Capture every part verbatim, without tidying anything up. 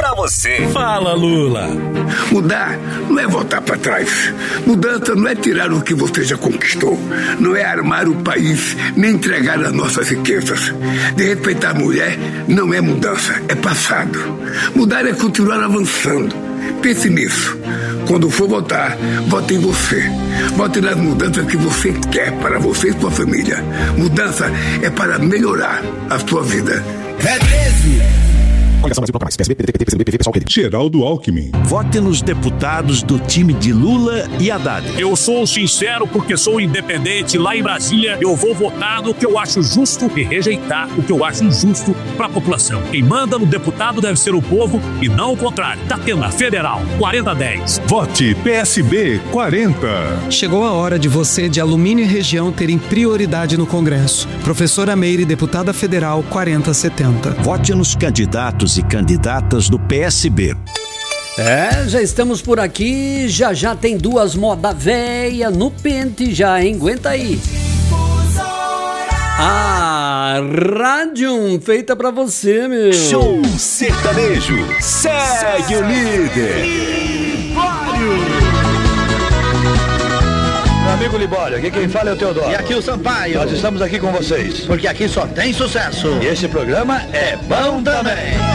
pra você. Fala, Lula. Mudar não é voltar para trás. Mudança não é tirar o que você já conquistou. Não é armar o país, nem entregar as nossas riquezas. De respeitar a mulher não é mudança, é passado. Mudar é continuar avançando. Pense nisso. Quando for votar, vote em você. Vote nas mudanças que você quer para você e sua família. Mudança é para melhorar a sua vida. É treze. Coligação Brasil Bloco Mais, P S B, P D T, P T, P C B, P V, Pessoal, P D. Geraldo Alckmin. Vote nos deputados do time de Lula e Haddad. Eu sou sincero porque sou independente. Lá em Brasília, eu vou votar no que eu acho justo e rejeitar o que eu acho injusto para a população. Quem manda no deputado deve ser o povo e não o contrário. Datena Federal, quarenta a dez. Vote P S B quarenta. Chegou a hora de você de Alumínio e Região terem prioridade no Congresso. Professora Meire, deputada federal, quarenta a setenta. Vote nos candidatos e candidatas do P S B. É, já estamos por aqui, já já tem duas moda véia no pente já, hein? Aguenta aí. A rádio feita pra você, meu. Show sertanejo, segue o líder. Meu amigo Libório, aqui quem fala é o Teodoro. E aqui o Sampaio. Nós estamos aqui com vocês. Porque aqui só tem sucesso. E este programa é bom também.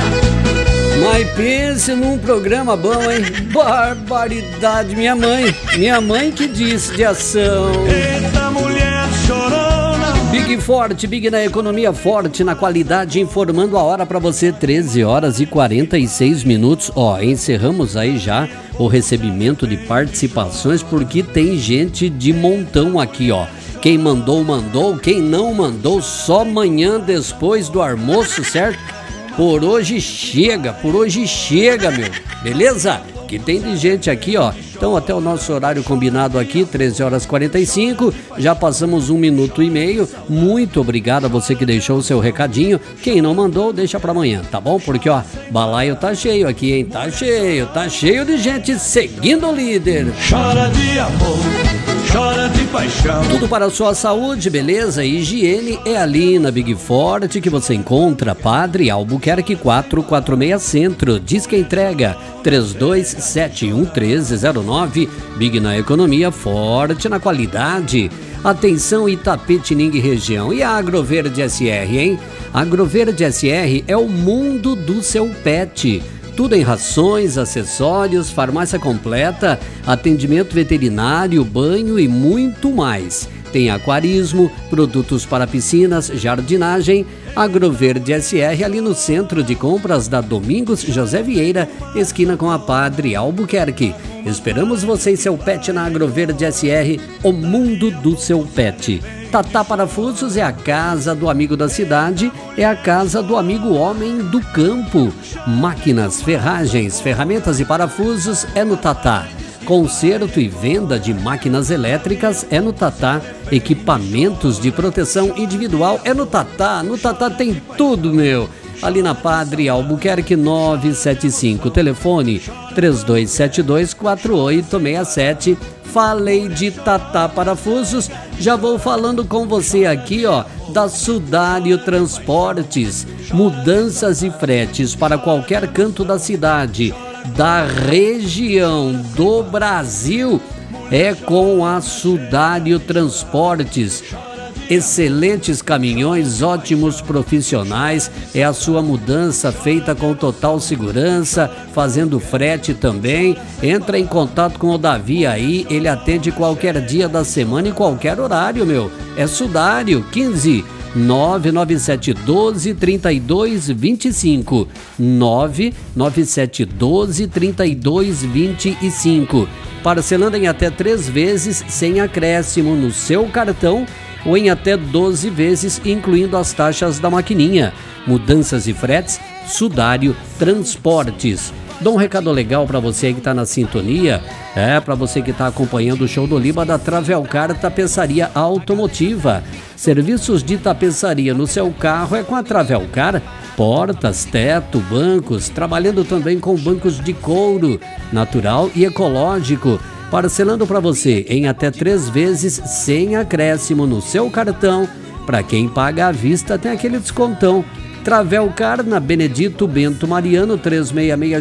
Mas pense num programa bom, hein? Barbaridade, minha mãe. Minha mãe que disse de ação. Eita mulher chorona. Big Forte, Big na economia, forte na qualidade, informando a hora pra você, treze horas e quarenta e seis minutos. Ó, encerramos aí já o recebimento de participações, porque tem gente de montão aqui, ó. Quem mandou, mandou. Quem não mandou, só amanhã depois do almoço, certo? Por hoje chega, por hoje chega, meu. Beleza? Que tem de gente aqui, ó. Então até o nosso horário combinado aqui, treze horas e quarenta e cinco. Já passamos um minuto e meio. Muito obrigado a você que deixou o seu recadinho. Quem não mandou, deixa pra amanhã, tá bom? Porque, ó, balaio tá cheio aqui, hein? Tá cheio, tá cheio de gente seguindo o líder. Chora de amor, chora de paixão. Tudo para a sua saúde, beleza? Higiene é ali na Big Forte que você encontra. Padre Albuquerque quatrocentos e quarenta e seis Centro. Diz que entrega três dois sete um três zero nove. Big na economia, forte na qualidade. Atenção Itapetininga e região. E a Agroverde S R, hein? Agroverde S R é o mundo do seu pet. Tudo em rações, acessórios, farmácia completa, atendimento veterinário, banho e muito mais. Tem aquarismo, produtos para piscinas, jardinagem. Agroverde S R ali no centro de compras da Domingos José Vieira, esquina com a Padre Albuquerque. Esperamos você e seu pet na Agroverde S R, o mundo do seu pet. Tatá Parafusos é a casa do amigo da cidade, é a casa do amigo homem do campo. Máquinas, ferragens, ferramentas e parafusos é no Tatá. Conserto e venda de máquinas elétricas é no Tatá. Equipamentos de proteção individual é no Tatá. No Tatá tem tudo, meu. Ali na Padre Albuquerque novecentos e setenta e cinco. Telefone três dois sete dois quatro oito seis sete. Falei de Tatá Parafusos. Já vou falando com você aqui, ó, da Sudário Transportes. Mudanças e fretes para qualquer canto da cidade, da região, do Brasil, é com a Sudário Transportes. Excelentes caminhões, ótimos profissionais, é a sua mudança feita com total segurança, fazendo frete também. Entra em contato com o Davi aí, ele atende qualquer dia da semana e qualquer horário, meu. É Sudário, quinze nove nove sete um dois três dois dois cinco, nove nove sete um dois três dois dois cinco. Parcelando em até três vezes sem acréscimo no seu cartão ou em até doze vezes, incluindo as taxas da maquininha. Mudanças e fretes, Sudário Transportes. Dou um recado legal para você que está na sintonia, é para você que está acompanhando o show do Liba da Travelcar Tapeçaria Automotiva. Serviços de tapeçaria no seu carro é com a Travelcar. Portas, teto, bancos, trabalhando também com bancos de couro, natural e ecológico. Parcelando para você em até três vezes sem acréscimo no seu cartão. Para quem paga à vista tem aquele descontão. Travelcar na Benedito Bento Mariano trezentos e sessenta e seis